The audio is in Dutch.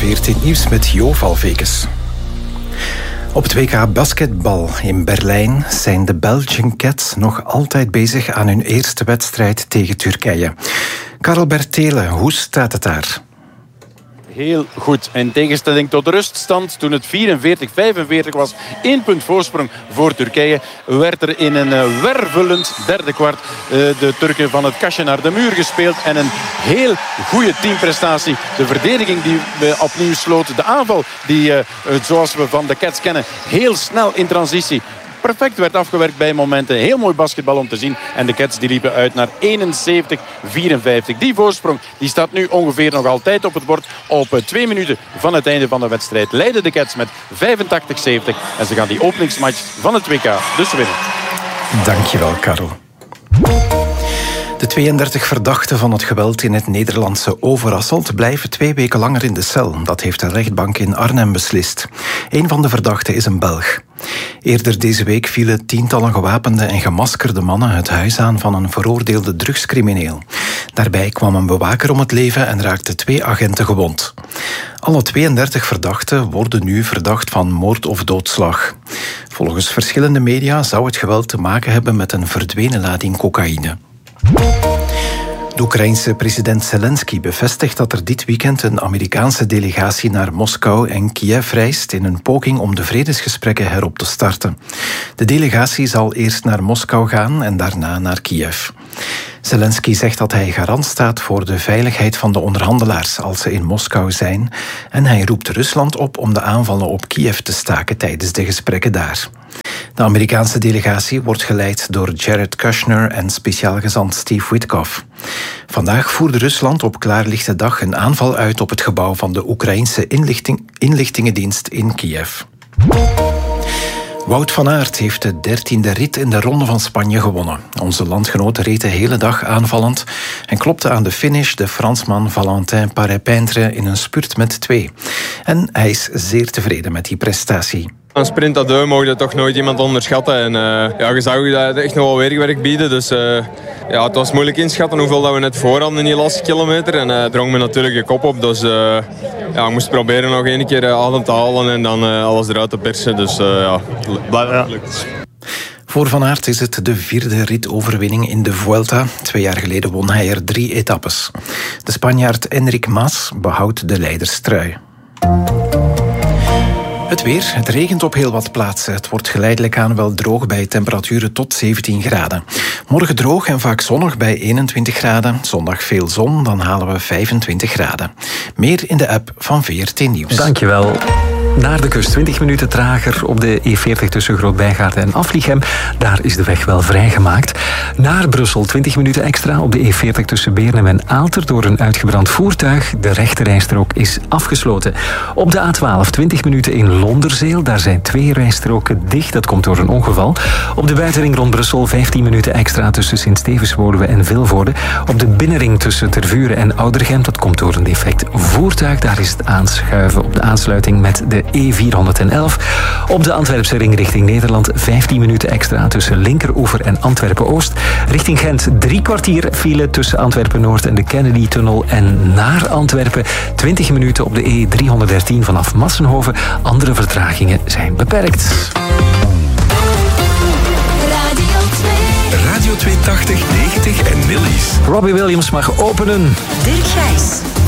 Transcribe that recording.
VRT Nieuws met Jo Valvekes. Op het WK basketbal in Berlijn zijn de Belgian Cats nog altijd bezig aan hun eerste wedstrijd tegen Turkije. Karel Bertele, hoe staat het daar? Heel goed. In tegenstelling tot de ruststand, toen het 44-45 was, 1 punt voorsprong voor Turkije, werd er in een wervelend derde kwart de Turken van het kastje naar de muur gespeeld. En een heel goede teamprestatie. De verdediging die opnieuw sloot. De aanval die, zoals we van de Cats kennen, heel snel in transitie perfect werd afgewerkt bij momenten. Heel mooi basketbal om te zien. En de Cats die liepen uit naar 71-54. Die voorsprong die staat nu ongeveer nog altijd op het bord. Op 2 minuten van het einde van de wedstrijd leiden de Cats met 85-70. En ze gaan die openingsmatch van het WK dus winnen. Dankjewel, Karel. De 32 verdachten van het geweld in het Nederlandse Overasselt blijven 2 weken langer in de cel. Dat heeft de rechtbank in Arnhem beslist. Een van de verdachten is een Belg. Eerder deze week vielen tientallen gewapende en gemaskerde mannen het huis aan van een veroordeelde drugscrimineel. Daarbij kwam een bewaker om het leven en raakten 2 agenten gewond. Alle 32 verdachten worden nu verdacht van moord of doodslag. Volgens verschillende media zou het geweld te maken hebben met een verdwenen lading cocaïne. De Oekraïense president Zelensky bevestigt dat er dit weekend een Amerikaanse delegatie naar Moskou en Kiev reist in een poging om de vredesgesprekken herop te starten. De delegatie zal eerst naar Moskou gaan en daarna naar Kiev. Zelensky zegt dat hij garant staat voor de veiligheid van de onderhandelaars als ze in Moskou zijn en hij roept Rusland op om de aanvallen op Kiev te staken tijdens de gesprekken daar. De Amerikaanse delegatie wordt geleid door Jared Kushner en speciaal gezant Steve Witkoff. Vandaag voerde Rusland op klaarlichte dag een aanval uit op het gebouw van de Oekraïense inlichtingendienst in Kiev. Wout van Aert heeft de 13e rit in de Ronde van Spanje gewonnen. Onze landgenoot reed de hele dag aanvallend en klopte aan de finish de Fransman Valentin Paré-Peintre in een spurt met 2. En hij is zeer tevreden met die prestatie. Een sprint à deux mocht je toch nooit iemand onderschatten. En je zag dat het echt nog wel weerwerk bieden. Dus het was moeilijk inschatten hoeveel dat we net voor hadden in die laatste kilometer. En drong me natuurlijk de kop op. Dus ik moest proberen nog 1 keer adem te halen en dan alles eruit te persen. Dus blijft gelukt. Voor Van Aert is het de 4e ritoverwinning in de Vuelta. 2 jaar geleden won hij er 3 etappes. De Spanjaard Enric Mas behoudt de leiderstrui. Het weer. Het regent op heel wat plaatsen. Het wordt geleidelijk aan wel droog bij temperaturen tot 17 graden. Morgen droog en vaak zonnig bij 21 graden. Zondag veel zon, dan halen we 25 graden. Meer in de app van VRT Nieuws. Dankjewel. Naar de kust, 20 minuten trager op de E40 tussen Groot-Bijgaarden en Aflichem. Daar is de weg wel vrijgemaakt. Naar Brussel, 20 minuten extra op de E40 tussen Beernem en Aalter door een uitgebrand voertuig. De rechterrijstrook is afgesloten. Op de A12, 20 minuten in Londerzeel. Daar zijn 2 rijstroken dicht. Dat komt door een ongeval. Op de buitenring rond Brussel, 15 minuten extra tussen Sint-Stevens-Woluwe en Vilvoorde. Op de binnenring tussen Tervuren en Oudergem. Dat komt door een defect voertuig. Daar is het aanschuiven op de aansluiting met de E411. Op de Antwerpse ring richting Nederland 15 minuten extra tussen Linkeroever en Antwerpen-Oost. Richting Gent 3 kwartier file tussen Antwerpen-Noord en de Kennedy-tunnel en naar Antwerpen. 20 minuten op de E313 vanaf Massenhoven. Andere vertragingen zijn beperkt. Radio 280, 90 en Millies. Robbie Williams mag openen. Dirk Gijs.